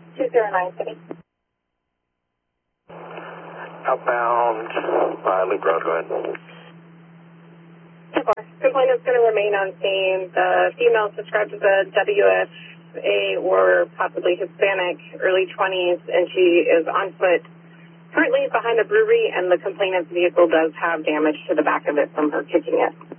209 City. Outbound by Loop Road, go ahead. Complainant is going to remain on scene. The female is described as a WFA or possibly Hispanic, early 20s, and she is on foot currently behind the brewery, and the complainant's vehicle does have damage to the back of it from her kicking it.